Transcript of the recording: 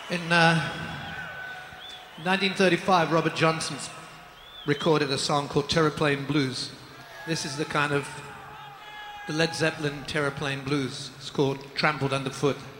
In 1935, Robert Johnson recorded a song called Terraplane Blues. This is the kind of the Led Zeppelin Terraplane Blues. It's called Trampled Underfoot.